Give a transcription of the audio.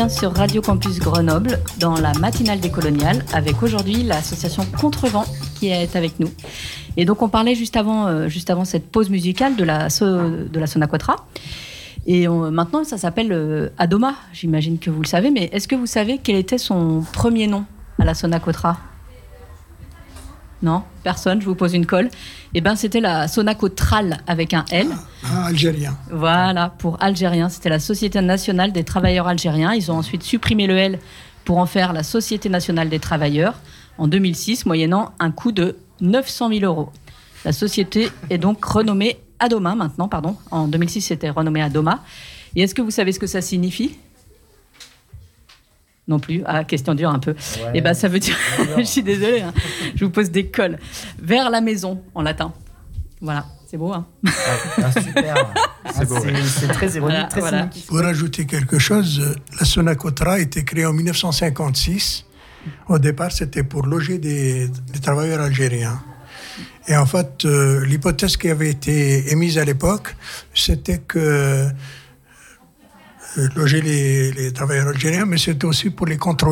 Sur Radio Campus Grenoble, dans la matinale des coloniales, avec aujourd'hui l'association Contrevent qui est avec nous. Et donc on parlait juste avant cette pause musicale de la Sonacotra. Et maintenant ça s'appelle Adoma, j'imagine que vous le savez, mais est-ce que vous savez quel était son premier nom à la Sonacotra ? Non, personne, je vous pose une colle. Eh bien, c'était la Sonacotral avec un L. Algérien. Voilà, pour algérien. C'était la Société nationale des travailleurs algériens. Ils ont ensuite supprimé le L pour en faire la Société nationale des travailleurs en 2006, moyennant un coût de 900 000 euros. La société est donc renommée Adoma maintenant, pardon. En 2006, c'était renommé Adoma. Et est-ce que vous savez ce que ça signifie ? Non plus. Ah, question dure un peu. Ouais. Eh ben, ça veut dire... Je suis désolée, hein. Je vous pose des colles. Vers la maison, en latin. Voilà. C'est beau, hein. Super. C'est beau. C'est très ironique, très cynique. Pour ajouter quelque chose, la Sonacotra a été créée en 1956. Au départ, c'était pour loger des travailleurs algériens. Et en fait, l'hypothèse qui avait été émise à l'époque, c'était que loger les travailleurs algériens, mais c'était aussi pour les contrôler.